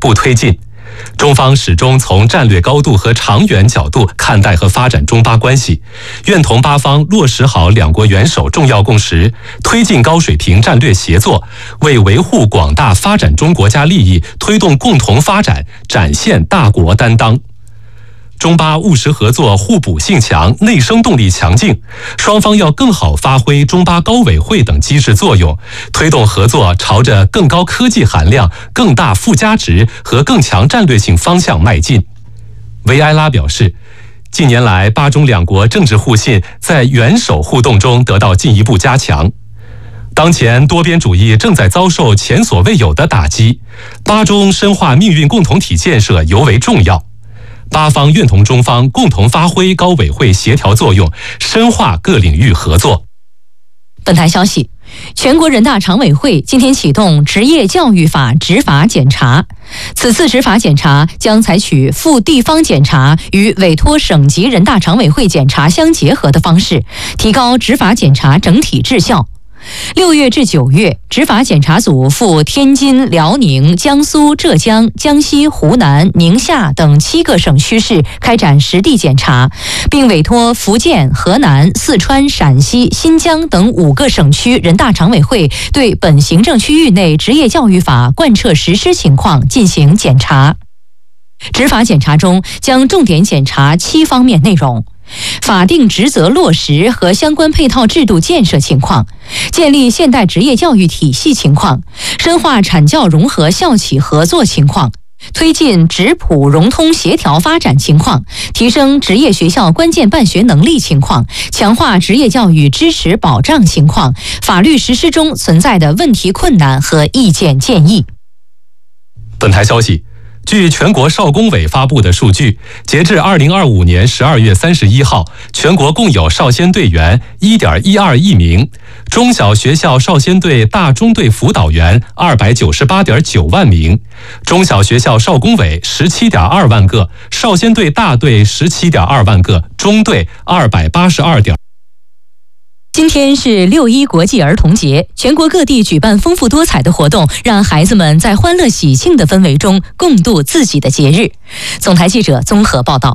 步推进。中方始终从战略高度和长远角度看待和发展中巴关系，愿同巴方落实好两国元首重要共识，推进高水平战略协作，为维护广大发展中国家利益、推动共同发展展现大国担当。中巴务实合作互补性强，内生动力强劲，双方要更好发挥中巴高委会等机制作用，推动合作朝着更高科技含量、更大附加值和更强战略性方向迈进。维埃拉表示，近年来巴中两国政治互信在元首互动中得到进一步加强。当前多边主义正在遭受前所未有的打击，巴中深化命运共同体建设尤为重要。巴方愿同中方共同发挥高委会协调作用，深化各领域合作。 本台消息，全国人大常委会今天启动职业教育法执法检查，此次执法检查将采取赴地方检查与委托省级人大常委会检查相结合的方式，提高执法检查整体质效。6月至9月，执法检查组赴天津、辽宁、江苏、浙江、江西、湖南、宁夏等7个省区市开展实地检查，并委托福建、河南、四川、陕西、新疆等5个省区人大常委会对本行政区域内职业教育法贯彻实施情况进行检查。执法检查中将重点检查7方面内容：法定职责落实和相关配套制度建设情况，建立现代职业教育体系情况，深化产教融合校企合作情况，推进职普融通协调发展情况，提升职业学校关键办学能力情况，强化职业教育支持保障情况，法律实施中存在的问题困难和意见建议。 本台消息，据全国少工委发布的数据，截至2025年12月31号，全国共有少先队员 1.12亿名，中小学校少先队大中队辅导员 298.9万名，中小学校少工委 17.2万个，少先队大队 17.2万个，中队282.。 今天是6·1国际儿童节，全国各地举办丰富多彩的活动，让孩子们在欢乐喜庆的氛围中共度自己的节日。总台记者综合报道。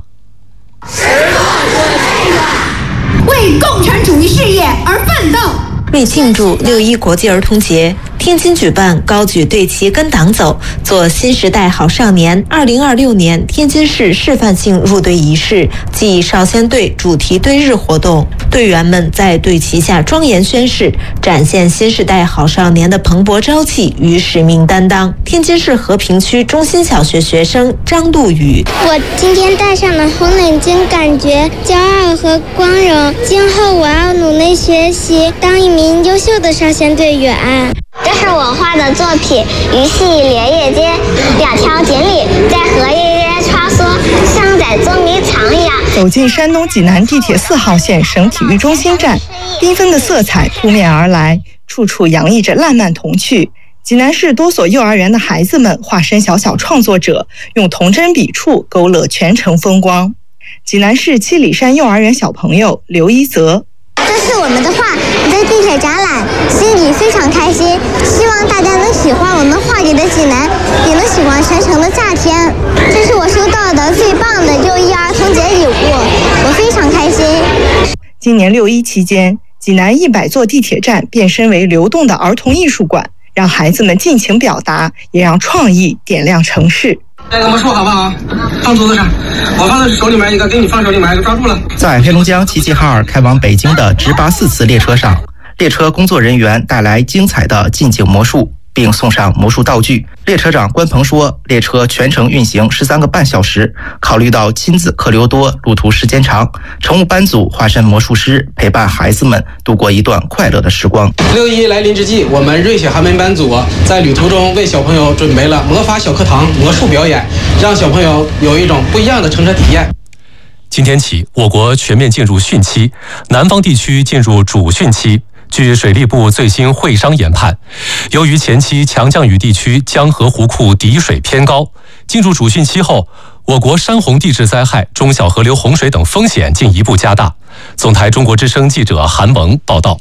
为共产主义事业而奋斗。 为庆祝6·1国际儿童节，天津举办高举队旗跟党走，做新时代好少年2026年天津市示范性入队仪式暨少先队主题队日活动。队员们在队旗下庄严宣誓，展现新时代好少年的蓬勃朝气与使命担当。天津市和平区中心小学学生张路宇： 我今天戴上了红领巾，感觉骄傲和光荣。今后我要努力学习，当一名优秀的少先队员。 这是我画的作品，鱼戏莲叶间，2条锦鲤在荷叶间穿梭，像在捉迷藏一样。 走进山东济南地铁4号线省体育中心站，缤纷的色彩扑面而来，处处洋溢着烂漫童趣。济南市多所幼儿园的孩子们化身小小创作者，用童真笔触勾勒全城风光。济南市七里山幼儿园小朋友刘一泽： 这是我们的画，在地铁展览，心里非常开心。希望大家能喜欢我们画里的济南，也能喜欢全城的夏天。这是我收到的最棒的6·1儿童节礼物，我非常开心。 今年6·1期间，济南100座地铁站变身为流动的儿童艺术馆，让孩子们尽情表达，也让创意点亮城市。 这个魔术好不好？放桌子上，我放在手里面一个，给你放手里面一个，抓住了。 在黑龙江齐齐哈尔开往北京的直达4次列车上，列车工作人员带来精彩的近景魔术，并送上魔术道具。列车长关鹏说，列车全程运行13个半小时，考虑到亲子客流多，路途时间长，乘务班组化身魔术师，陪伴孩子们度过一段快乐的时光。 6·1来临之际，我们瑞雪寒门班组在旅途中为小朋友准备了魔法小课堂魔术表演，让小朋友有一种不一样的乘车体验。 今天起，我国全面进入汛期，南方地区进入主汛期。据水利部最新会商研判，由于前期强降雨地区江河湖库底水偏高，进入主汛期后，我国山洪地质灾害、中小河流洪水等风险进一步加大。总台中国之声记者韩萌报道。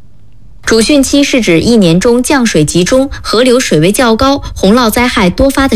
主汛期是指1年中降水集中、河流水位较高、洪涝灾害多发的